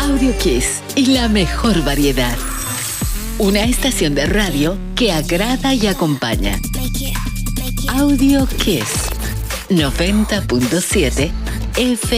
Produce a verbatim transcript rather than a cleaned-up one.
Audio Kiss y la mejor variedad. Una estación de radio que agrada y acompaña. Audio Kiss noventa punto siete F